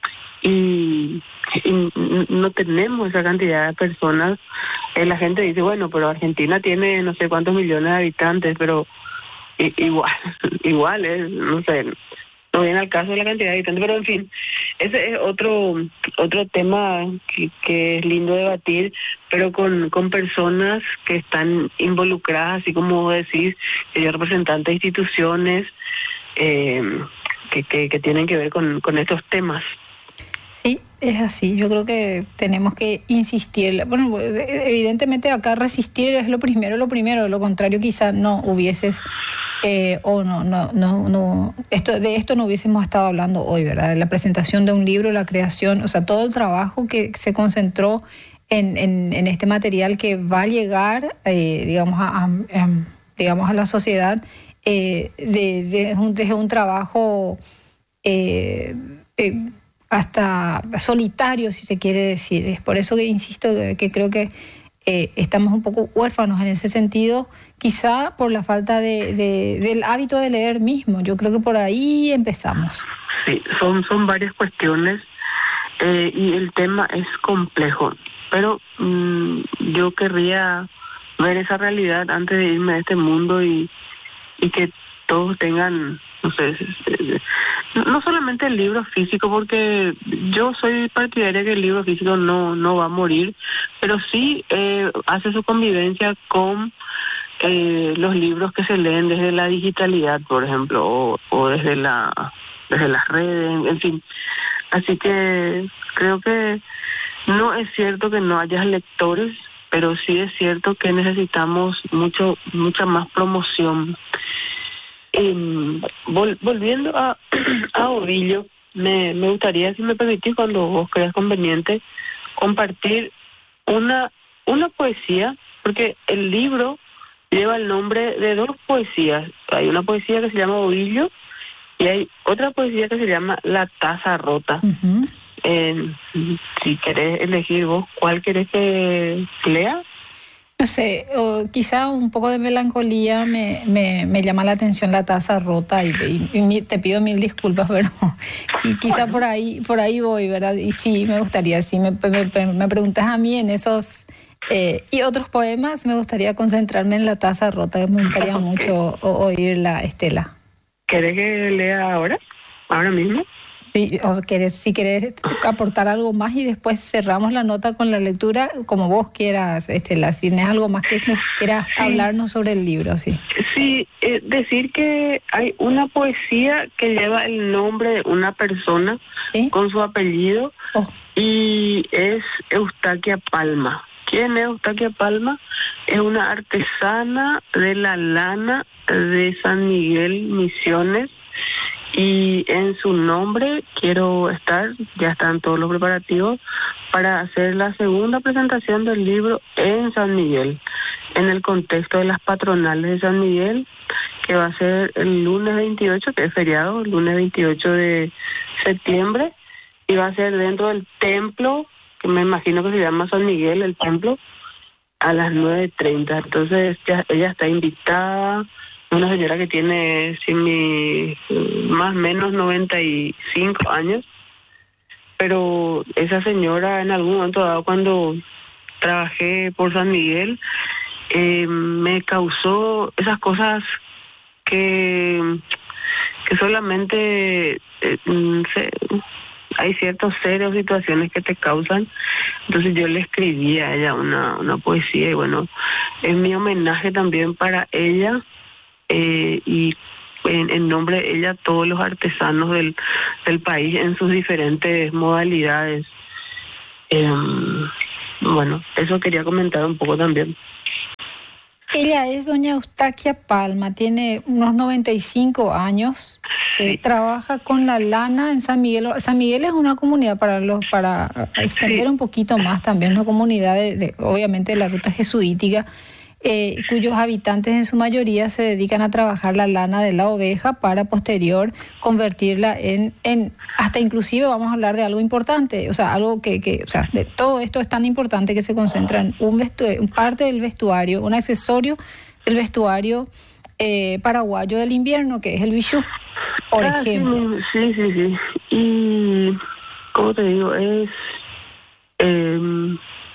y, y no tenemos esa cantidad de personas. Eh, la gente dice, bueno, pero Argentina tiene no sé cuántos millones de habitantes, pero i- igual, igual es, no sé... no viene al caso de la cantidad de habitantes, pero en fin, ese es otro otro tema que, que es lindo debatir, pero con, con personas que están involucradas, así como vos decís, que hay representantes de instituciones eh, que, que, que tienen que ver con, con estos temas. Sí, es así. Yo creo que tenemos que insistir. Bueno, evidentemente acá resistir es lo primero, lo primero. De lo contrario, quizá no hubieses eh, o no, no, no, no. Esto, de esto no hubiésemos estado hablando hoy, ¿verdad? La presentación de un libro, la creación, o sea, todo el trabajo que se concentró en, en, en este material que va a llegar, eh, digamos, a, a, a, digamos, a la sociedad eh, de, de, un, de un trabajo. Eh, eh, hasta solitario, si se quiere decir. Es por eso que insisto que, que creo que eh, estamos un poco huérfanos en ese sentido, quizá por la falta de, de, del hábito de leer mismo. Yo creo que por ahí empezamos. Sí, son, son varias cuestiones eh, y el tema es complejo, pero mmm, yo querría ver esa realidad antes de irme a este mundo y, y que todos tengan, no sé, no solamente el libro físico, porque yo soy partidaria que el libro físico no no va a morir, pero sí eh, hace su convivencia con eh, los libros que se leen desde la digitalidad, por ejemplo, o, o desde la desde las redes, en, en fin. Así que creo que no es cierto que no haya lectores, pero sí es cierto que necesitamos mucho mucha más promoción. Eh, vol, volviendo a, a Ovillo, me, me gustaría, si me permitís, cuando vos creas conveniente, compartir una, una poesía, porque el libro lleva el nombre de dos poesías. Hay una poesía que se llama Ovillo y hay otra poesía que se llama La Taza Rota. Uh-huh. Eh, si querés elegir vos, ¿cuál querés que lea? No sé, o quizá un poco de melancolía me, me, me llama la atención La Taza Rota y, y, y te pido mil disculpas, pero y quizá por ahí por ahí voy, ¿verdad? Y sí, me gustaría, si me, me, me preguntas a mí en esos eh, y otros poemas, me gustaría concentrarme en La Taza Rota, me gustaría okay. mucho o, oírla, Estela. ¿Querés que lea ahora? ¿Ahora mismo? Sí, o querés, si querés aportar algo más y después cerramos la nota con la lectura, como vos quieras, Estela, si tienes algo más que quieras sí. hablarnos sobre el libro, sí. Sí, eh, decir que hay una poesía que lleva el nombre de una persona ¿sí? con su apellido oh. y es Eustaquia Palma. ¿Quién es Eustaquia Palma? Es una artesana de la lana de San Miguel, Misiones. Y en su nombre quiero estar, ya están todos los preparativos para hacer la segunda presentación del libro en San Miguel, en el contexto de las patronales de San Miguel, que va a ser el lunes veintiocho, que es feriado, el lunes veintiocho de septiembre, y va a ser dentro del templo, que me imagino que se llama San Miguel, el templo, a las nueve treinta. Entonces ya, ella está invitada, una señora que tiene si mi, más o menos noventa y cinco años, pero esa señora en algún momento dado, cuando trabajé por San Miguel, eh, me causó esas cosas que, que solamente eh, se, hay ciertos seres o situaciones que te causan. Entonces yo le escribí a ella una, una poesía, y bueno, es mi homenaje también para ella, eh, y en, en nombre de ella todos los artesanos del, del país en sus diferentes modalidades. Eh, bueno, eso quería comentar un poco también. Ella es doña Eustaquia Palma, tiene unos noventa y cinco años, sí. eh, trabaja con la lana en San Miguel. San Miguel es una comunidad, para los para extender sí. un poquito más también, una comunidad de, de obviamente de la ruta jesuítica, eh, cuyos habitantes en su mayoría se dedican a trabajar la lana de la oveja para posterior convertirla en, en hasta inclusive vamos a hablar de algo importante, o sea, algo que, que o sea, de todo esto es tan importante que se concentra en un vestu- parte del vestuario, un accesorio del vestuario eh, paraguayo del invierno, que es el bichú, por ah, ejemplo. Sí, sí, sí, sí. Y, ¿cómo te digo? Es... Eh,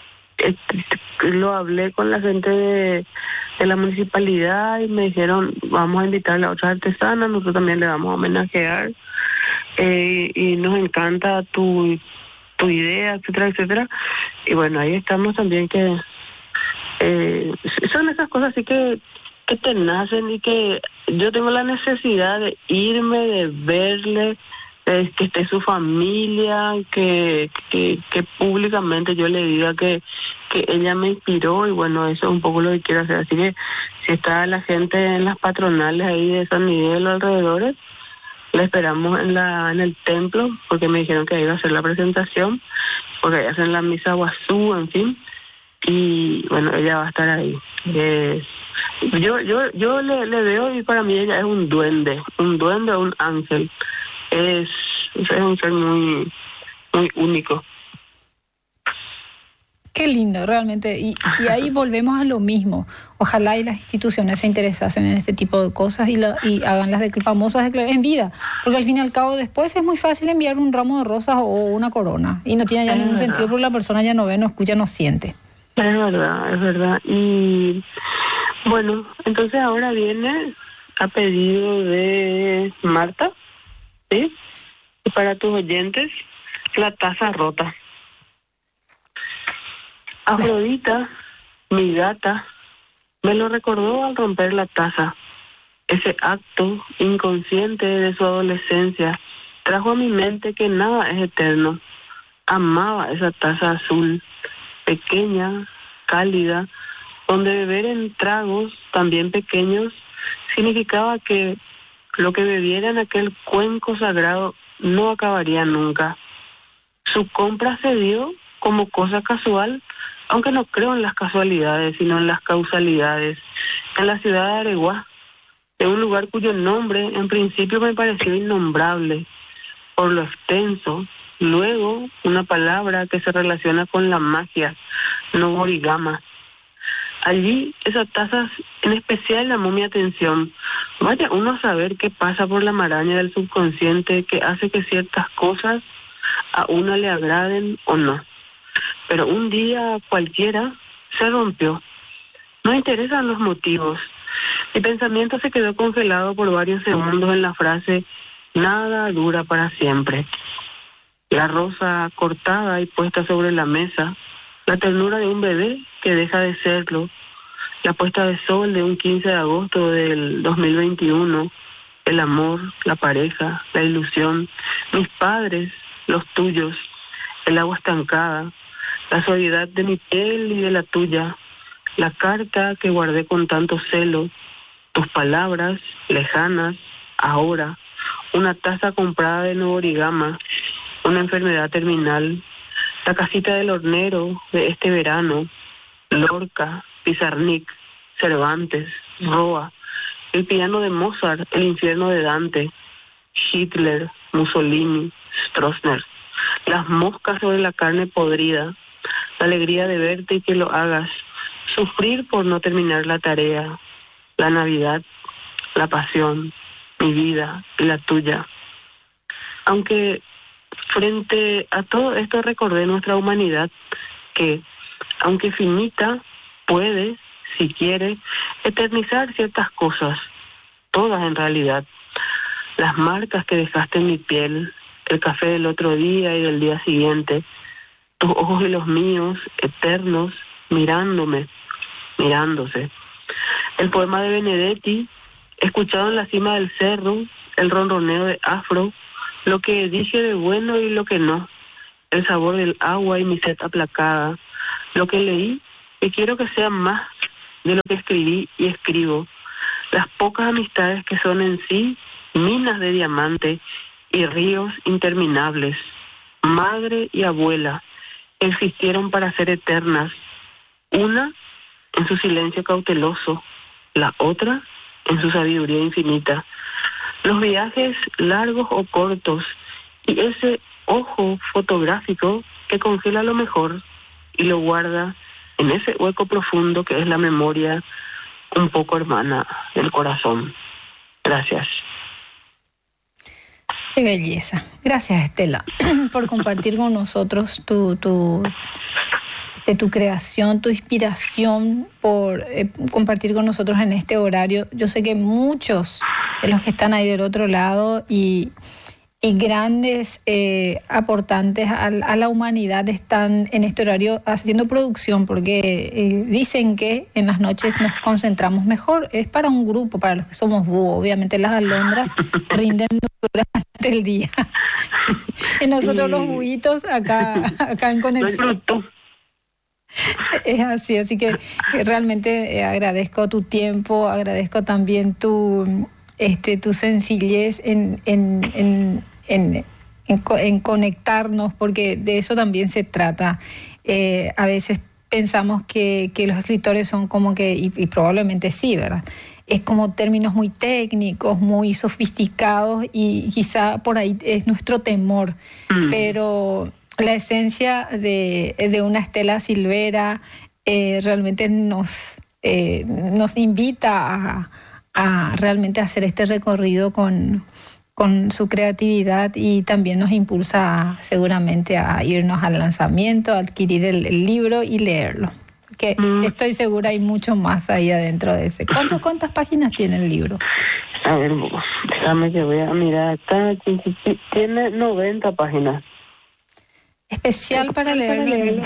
lo hablé con la gente de, de la municipalidad y me dijeron, vamos a invitar a otras artesanas, nosotros también le vamos a homenajear, eh, y nos encanta tu, tu idea, etcétera, etcétera. Y bueno, ahí estamos también, que eh, son esas cosas así que, que te nacen, y que yo tengo la necesidad de irme, de verle, que esté su familia, que, que que públicamente yo le diga que, que ella me inspiró, y bueno, eso es un poco lo que quiero hacer. Así que si está la gente en las patronales ahí de San Miguel o alrededores, la esperamos en la en el templo, porque me dijeron que iba a hacer la presentación, porque ahí hacen la misa guazú, en fin, y bueno, ella va a estar ahí. Eh, yo yo yo le, le veo, y para mí ella es un duende, un duende o un ángel. Es, es un ser muy, muy único. Qué lindo, realmente. Y, y ahí volvemos a lo mismo. Ojalá y las instituciones se interesasen en este tipo de cosas y, la, y hagan las de, famosas declaraciones en vida. Porque al fin y al cabo después es muy fácil enviar un ramo de rosas o una corona. Y no tiene ya es ningún verdad. sentido, porque la persona ya no ve, no escucha, no siente. Es verdad, es verdad. Y bueno, entonces ahora viene a pedido de Marta, ¿sí? Y para tus oyentes, la taza rota. Afrodita, mi gata, me lo recordó al romper la taza. Ese acto inconsciente de su adolescencia trajo a mi mente que nada es eterno. Amaba esa taza azul, pequeña, cálida, donde beber en tragos también pequeños significaba que lo que bebiera en aquel cuenco sagrado no acabaría nunca. Su compra se dio como cosa casual, aunque no creo en las casualidades, sino en las causalidades. En la ciudad de Areguá, de un lugar cuyo nombre en principio me pareció innombrable, por lo extenso, luego una palabra que se relaciona con la magia, Noborigama. Allí esa taza en especial llamó mi atención. Vaya uno a saber qué pasa por la maraña del subconsciente que hace que ciertas cosas a uno le agraden o no. Pero un día cualquiera se rompió. No interesan los motivos. Mi pensamiento se quedó congelado por varios segundos en la frase, nada dura para siempre. La rosa cortada y puesta sobre la mesa, la ternura de un bebé que deja de serlo, la puesta de sol de un quince de agosto del dos mil veintiuno, el amor, la pareja, la ilusión, mis padres, los tuyos, el agua estancada, la suavidad de mi piel y de la tuya, la carta que guardé con tanto celo, tus palabras lejanas, ahora, una taza comprada de Noborigama, una enfermedad terminal, la casita del hornero de este verano, Lorca, Pizarnik, Cervantes, Roa, el piano de Mozart, el infierno de Dante, Hitler, Mussolini, Stroessner, las moscas sobre la carne podrida, la alegría de verte y que lo hagas, sufrir por no terminar la tarea, la Navidad, la pasión, mi vida y la tuya. Aunque frente a todo esto recordé nuestra humanidad que, aunque finita, puede, si quiere, eternizar ciertas cosas, todas en realidad. Las marcas que dejaste en mi piel, el café del otro día y del día siguiente, tus ojos y los míos, eternos, mirándome, mirándose. El poema de Benedetti, escuchado en la cima del cerro, el ronroneo de Afro, lo que dije de bueno y lo que no, el sabor del agua y mi sed aplacada, lo que leí y quiero que sea más de lo que escribí y escribo, las pocas amistades que son en sí minas de diamante y ríos interminables, madre y abuela, existieron para ser eternas, una en su silencio cauteloso, la otra en su sabiduría infinita. Los viajes largos o cortos y ese ojo fotográfico que congela lo mejor y lo guarda en ese hueco profundo que es la memoria un poco hermana del corazón. Gracias. Qué belleza. Gracias, Estela, por compartir con nosotros tu, tu, de tu creación, tu inspiración, por eh, compartir con nosotros en este horario. Yo sé que muchos de los que están ahí del otro lado y, y grandes eh, aportantes a, a la humanidad están en este horario haciendo producción, porque eh, dicen que en las noches nos concentramos mejor. Es para un grupo, para los que somos búhos. Obviamente las alondras rinden durante el día. Y nosotros los buitos acá, acá en conexión. Es así, así que realmente eh, agradezco tu tiempo, agradezco también tu, este, tu sencillez en, en, en, en, en, en conectarnos, porque de eso también se trata. Eh, a veces pensamos que, que los escritores son como que, y, y probablemente sí, ¿verdad? Es como términos muy técnicos, muy sofisticados y quizá por ahí es nuestro temor, mm. pero la esencia de, de una Estela Silvera eh, realmente nos, eh, nos invita a, a realmente hacer este recorrido con, con su creatividad y también nos impulsa seguramente a irnos al lanzamiento, a adquirir el, el libro y leerlo. Que mm. estoy segura hay mucho más ahí adentro de ese. ¿Cuánto, ¿Cuántas páginas tiene el libro? A ver, déjame que voy a mirar. Está, tiene noventa páginas. Especial para leerlo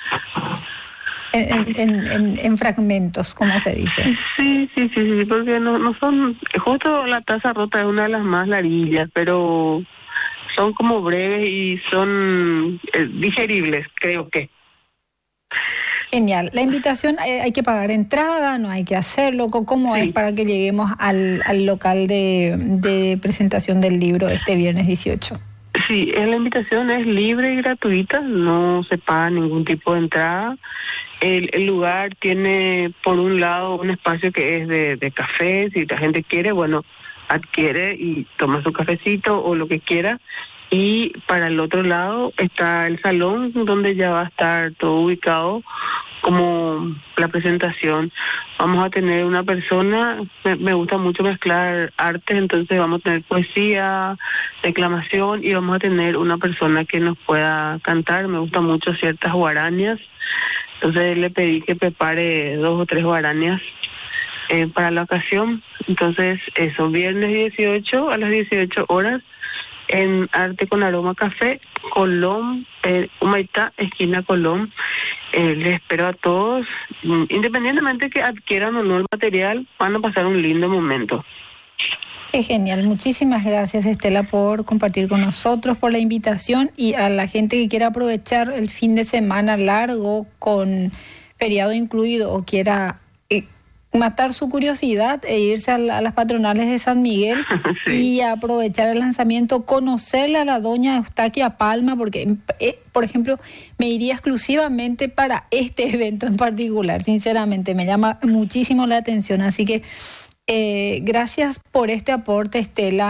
en, en, en, en fragmentos, como se dice. Sí, sí, sí, sí, porque no, no son... Justo La Taza Rota es una de las más larguillas, pero son como breves y son eh, digeribles, creo que. Genial. La invitación, eh, ¿hay que pagar entrada? ¿No hay que hacerlo? ¿Cómo sí. es para que lleguemos al, al local de, de presentación del libro este viernes dieciocho? Sí, la invitación es libre y gratuita, no se paga ningún tipo de entrada. El, el lugar tiene, por un lado, un espacio que es de, de café, si la gente quiere, bueno, adquiere y toma su cafecito o lo que quiera. Y para el otro lado está el salón, donde ya va a estar todo ubicado como la presentación. Vamos a tener una persona, me, me gusta mucho mezclar artes, entonces vamos a tener poesía, declamación y vamos a tener una persona que nos pueda cantar. Me gustan mucho ciertas guarañas, entonces le pedí que prepare dos o tres guarañas eh, para la ocasión. Entonces eso, viernes dieciocho a las dieciocho horas en Arte con Aroma Café, Colón, eh, Humaitá, esquina Colón. Eh, les espero a todos, independientemente de que adquieran o no el material, van a pasar un lindo momento. Es genial, muchísimas gracias, Estela, por compartir con nosotros, por la invitación, y a la gente que quiera aprovechar el fin de semana largo con feriado incluido o quiera eh, matar su curiosidad e irse a, la, a las patronales de San Miguel sí. y aprovechar el lanzamiento, conocerla a la doña Eustaquia Palma, porque, eh, por ejemplo, me iría exclusivamente para este evento en particular. Sinceramente, me llama muchísimo la atención. Así que eh, gracias por este aporte, Estela,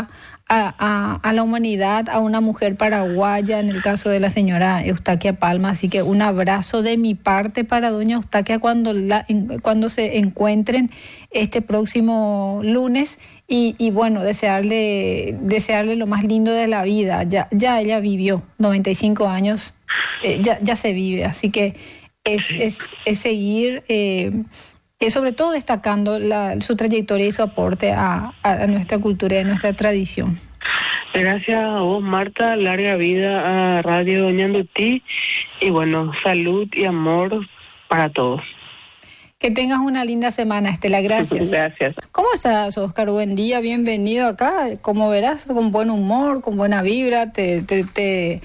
a, a, a la humanidad, a una mujer paraguaya, en el caso de la señora Eustaquia Palma. Así que un abrazo de mi parte para doña Eustaquia cuando, la, en, cuando se encuentren este próximo lunes. Y, y bueno, desearle, desearle lo más lindo de la vida. Ya, ya ella vivió noventa y cinco años, eh, ya, ya se vive, así que es, es, es seguir, eh, eh, sobre todo destacando la, su trayectoria y su aporte a, a nuestra cultura y a nuestra tradición. Gracias a vos, Marta, larga vida a Radio Doña Ndutí y bueno, salud y amor para todos. Que tengas una linda semana, Estela. Gracias. Gracias. ¿Cómo estás, Oscar? Buen día, bienvenido acá. Como verás, con buen humor, con buena vibra, te, te, te,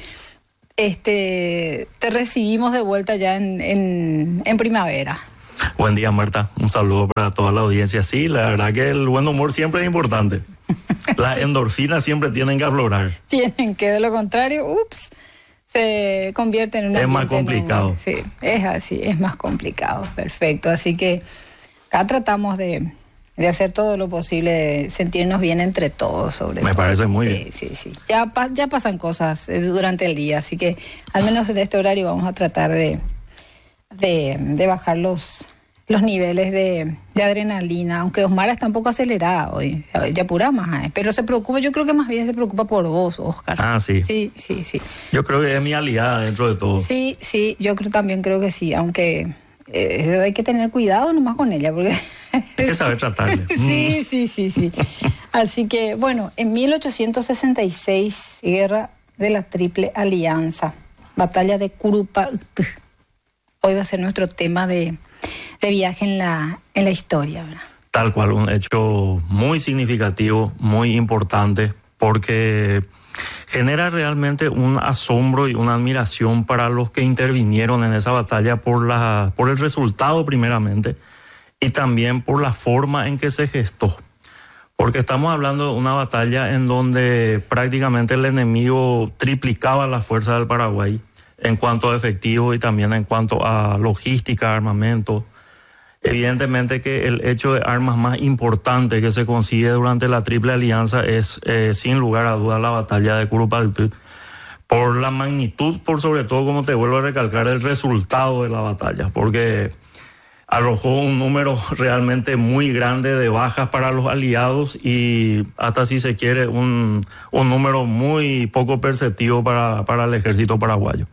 este, te recibimos de vuelta ya en, en, en primavera. Buen día, Marta. Un saludo para toda la audiencia. Sí, la verdad que el buen humor siempre es importante. Las endorfinas siempre tienen que aflorar. Tienen que, de lo contrario, ups, se convierte en una... Es más complicado. Un, sí, es así, es más complicado, perfecto. Así que acá tratamos de, de hacer todo lo posible, de sentirnos bien entre todos, sobre Me todo. parece muy bien. Sí, sí, sí. Ya, ya pasan cosas durante el día, así que al menos en este horario vamos a tratar de, de, de bajar los, los niveles de, de adrenalina, aunque Osmara está un poco acelerada hoy, ya apura más, ¿eh? Pero se preocupa, yo creo que más bien se preocupa por vos, Oscar. Ah, sí. Sí, sí, sí. Yo creo que es mi aliada dentro de todo. Sí, sí, yo creo, también creo que sí, aunque eh, hay que tener cuidado nomás con ella, porque... Hay que saber tratarle. Sí, sí, sí, sí. Así que, bueno, en mil ochocientos sesenta y seis, guerra de la Triple Alianza, batalla de Curupaytí. Hoy va a ser nuestro tema de... de viaje en la, en la historia, ¿verdad? Tal cual, un hecho muy significativo, muy importante, porque genera realmente un asombro y una admiración para los que intervinieron en esa batalla por, la, por el resultado primeramente y también por la forma en que se gestó. Porque estamos hablando de una batalla en donde prácticamente el enemigo triplicaba la fuerza del Paraguay en cuanto a efectivo y también en cuanto a logística, armamento. Evidentemente que el hecho de armas más importante que se consigue durante la Triple Alianza es, eh, sin lugar a dudas, la batalla de Curupaytí. Por la magnitud, por sobre todo, como te vuelvo a recalcar, el resultado de la batalla, porque arrojó un número realmente muy grande de bajas para los aliados y hasta, si se quiere, un, un número muy poco perceptivo para, para el ejército paraguayo.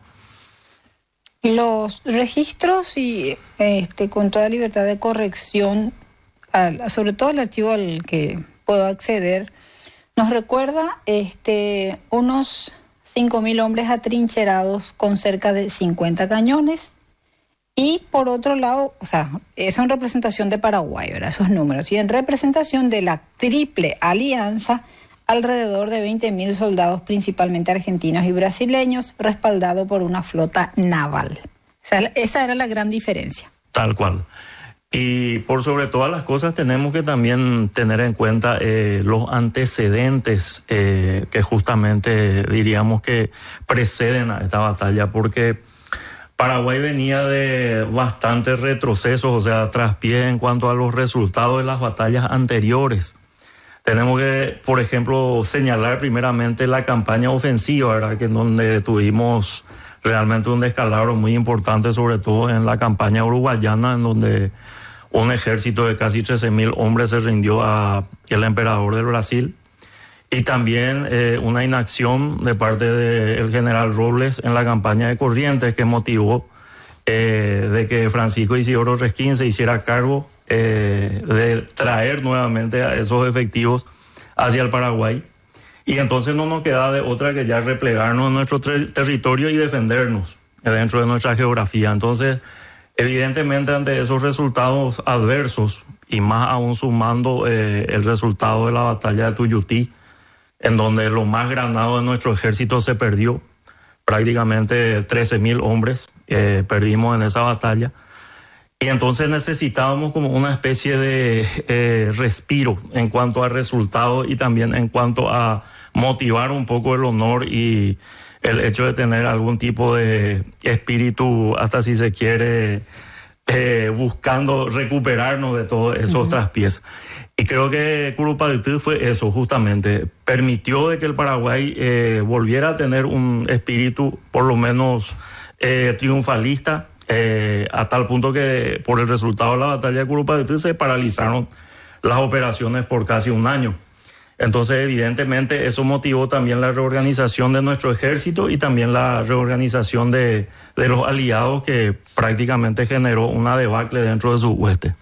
Los registros y este, con toda libertad de corrección, al, sobre todo el archivo al que puedo acceder, nos recuerda este, unos cinco mil hombres atrincherados con cerca de cincuenta cañones. Y por otro lado, o sea, eso en representación de Paraguay, ¿verdad? Esos números. Y en representación de la Triple Alianza, alrededor de veinte mil soldados, principalmente argentinos y brasileños, respaldado por una flota naval. O sea, esa era la gran diferencia. Tal cual. Y por sobre todas las cosas tenemos que también tener en cuenta eh, los antecedentes eh, que justamente diríamos que preceden a esta batalla, porque Paraguay venía de bastantes retrocesos, o sea, traspié en cuanto a los resultados de las batallas anteriores. Tenemos que, por ejemplo, señalar primeramente la campaña ofensiva, ¿verdad? Que en donde tuvimos realmente un descalabro muy importante, sobre todo en la campaña uruguayana, en donde un ejército de casi trece mil hombres se rindió a el emperador del Brasil. Y también eh, una inacción de parte del general Robles en la campaña de Corrientes, que motivó eh, de que Francisco Isidoro Resquín se hiciera cargo eh, de traer nuevamente a esos efectivos hacia el Paraguay. Y entonces no nos queda de otra que ya replegarnos en nuestro ter- territorio y defendernos dentro de nuestra geografía. Entonces, evidentemente, ante esos resultados adversos, y más aún sumando eh, el resultado de la batalla de Tuyutí, en donde lo más granado de nuestro ejército se perdió, prácticamente trece mil hombres eh, perdimos en esa batalla. Y entonces necesitábamos como una especie de eh, respiro en cuanto a resultados y también en cuanto a motivar un poco el honor y el hecho de tener algún tipo de espíritu, hasta si se quiere, eh, buscando recuperarnos de todos esos uh-huh. traspiés. Y creo que Curupaytí fue eso, justamente. Permitió de que el Paraguay eh, volviera a tener un espíritu, por lo menos, eh, triunfalista, eh, a tal punto que por el resultado de la batalla de Curupaytí se paralizaron las operaciones por casi un año. Entonces, evidentemente, eso motivó también la reorganización de nuestro ejército y también la reorganización de, de los aliados, que prácticamente generó una debacle dentro de su hueste.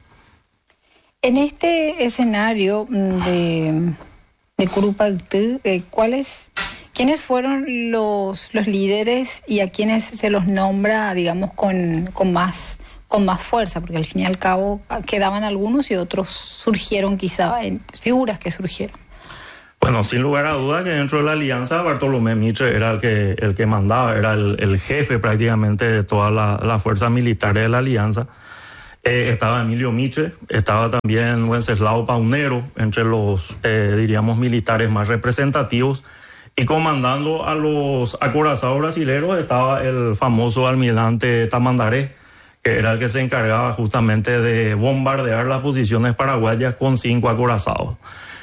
En este escenario de, de Curupaytí, eh, ¿cuáles, quiénes fueron los, los líderes y a quienes se los nombra, digamos, con, con, más, con más fuerza? Porque al fin y al cabo quedaban algunos y otros surgieron quizá, en figuras que surgieron. Bueno, sin lugar a dudas que dentro de la alianza Bartolomé Mitre era el que, el que mandaba, era el, el jefe prácticamente de todas las la fuerzas militares de la alianza. Eh, estaba Emilio Mitre, estaba también Wenceslao Paunero, entre los, eh, diríamos, militares más representativos. Y comandando a los acorazados brasileños estaba el famoso almirante Tamandaré, que era el que se encargaba justamente de bombardear las posiciones paraguayas con cinco acorazados.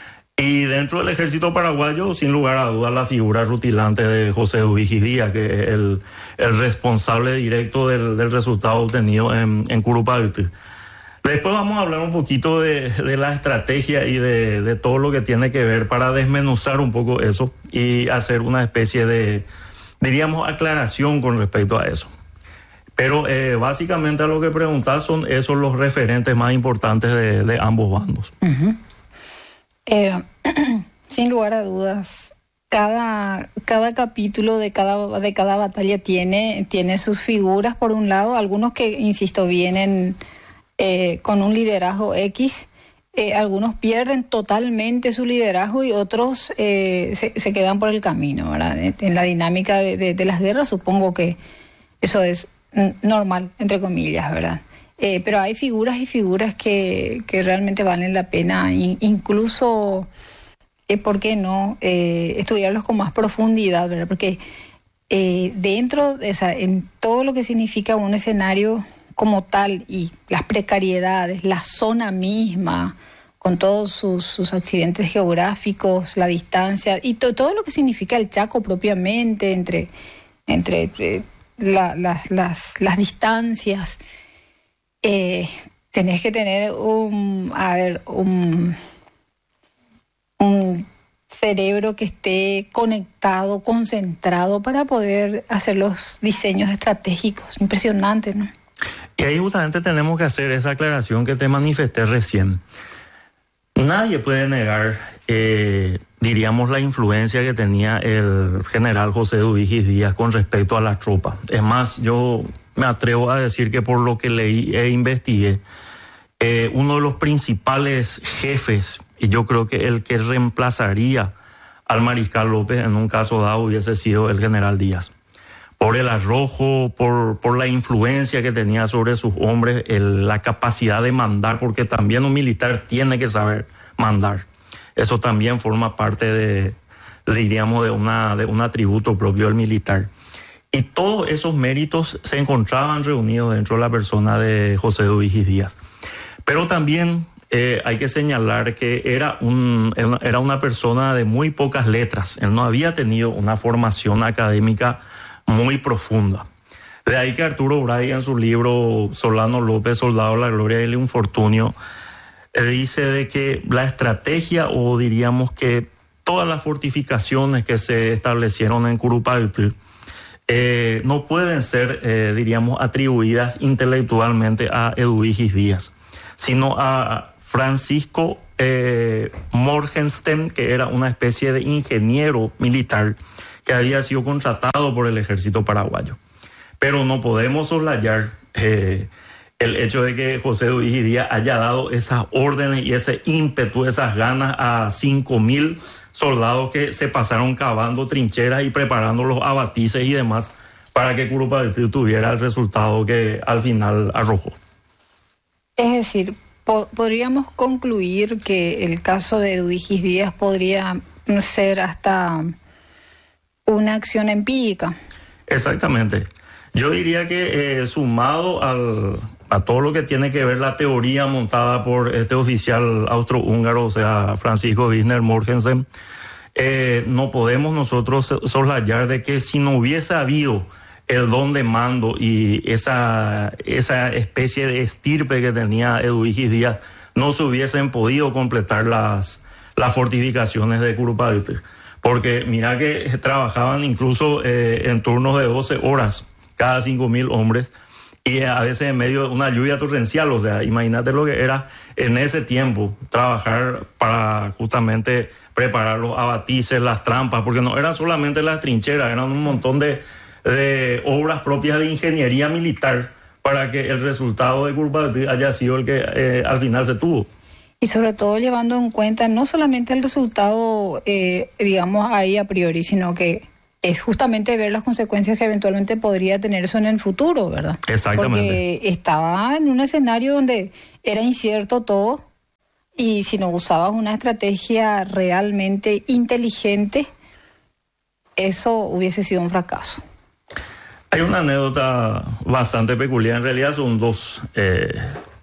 Y dentro del ejército paraguayo, sin lugar a dudas, la figura rutilante de José Dubigis Díaz, que es el, el responsable directo del, del resultado obtenido en, en Curupaytí. Después vamos a hablar un poquito de, de la estrategia y de, de todo lo que tiene que ver para desmenuzar un poco eso y hacer una especie de, diríamos, aclaración con respecto a eso. Pero eh, básicamente a lo que preguntás son esos los referentes más importantes de, de ambos bandos. Uh-huh. Eh, sin lugar a dudas, cada, cada capítulo de cada, de cada batalla tiene, tiene sus figuras, por un lado, algunos que, insisto, vienen eh, con un liderazgo X, eh, algunos pierden totalmente su liderazgo y otros eh, se, se quedan por el camino, ¿verdad? En la dinámica de, de, de las guerras supongo que eso es normal, entre comillas, ¿verdad? Eh, pero hay figuras y figuras que, que realmente valen la pena, incluso, eh, ¿por qué no?, eh, estudiarlos con más profundidad, ¿verdad? Porque eh, dentro, o sea, en todo lo que significa un escenario como tal y las precariedades, la zona misma, con todos sus, sus accidentes geográficos, la distancia y to, todo lo que significa el Chaco propiamente, entre, entre eh, la, la, las, las distancias. Eh, tenés que tener un, a ver, un, un cerebro que esté conectado, concentrado para poder hacer los diseños estratégicos. Impresionante, ¿no? Y ahí justamente tenemos que hacer esa aclaración que te manifesté recién. Nadie puede negar, eh, diríamos, la influencia que tenía el general José Dubigis Díaz con respecto a las tropas. Es más, yo me atrevo a decir que por lo que leí e investigué, eh, uno de los principales jefes, y yo creo que el que reemplazaría al mariscal López en un caso dado hubiese sido el general Díaz. Por el arrojo, por, por la influencia que tenía sobre sus hombres, el, la capacidad de mandar, porque también un militar tiene que saber mandar. Eso también forma parte de, diríamos, de, una, de un atributo propio del militar. Y todos esos méritos se encontraban reunidos dentro de la persona de José Dubigis Díaz. Pero también eh, hay que señalar que era, un, era una persona de muy pocas letras. Él no había tenido una formación académica muy profunda. De ahí que Arturo Bray, en su libro Solano López, Soldado de la Gloria y el Infortunio, eh, dice de que la estrategia, o diríamos que todas las fortificaciones que se establecieron en Curupaytí, Eh, no pueden ser, eh, diríamos, atribuidas intelectualmente a Dubigis Díaz, sino a Francisco eh, Morgenstern, que era una especie de ingeniero militar que había sido contratado por el ejército paraguayo. Pero no podemos soslayar eh, el hecho de que José Dubigis Díaz haya dado esas órdenes y ese ímpetu, esas ganas a cinco mil soldados que se pasaron cavando trincheras y preparando los abatices y demás para que Curupaytí tuviera el resultado que al final arrojó. Es decir, po- podríamos concluir que el caso de Dubigis Díaz podría ser hasta una acción empírica. Exactamente. Yo diría que eh, sumado al, a todo lo que tiene que ver la teoría montada por este oficial austrohúngaro, o sea, Francisco Wisner Morgensen, eh, no podemos nosotros soslayar de que si no hubiese habido el don de mando y esa, esa especie de estirpe que tenía Eduviges Díaz, no se hubiesen podido completar las, las fortificaciones de Curupayute. Porque mira que trabajaban incluso eh, en turnos de doce horas, cada cinco mil hombres, y a veces en medio de una lluvia torrencial. O sea, imagínate lo que era en ese tiempo trabajar para justamente preparar los abatices, las trampas, porque no eran solamente las trincheras, eran un montón de, de obras propias de ingeniería militar para que el resultado de Curupayute haya sido el que eh, al final se tuvo. Y sobre todo llevando en cuenta no solamente el resultado, eh, digamos, ahí a priori, sino que es justamente ver las consecuencias que eventualmente podría tener eso en el futuro, ¿verdad? Exactamente. Porque estaba en un escenario donde era incierto todo, y si no usabas una estrategia realmente inteligente, eso hubiese sido un fracaso. Hay una anécdota bastante peculiar, en realidad son dos. Eh,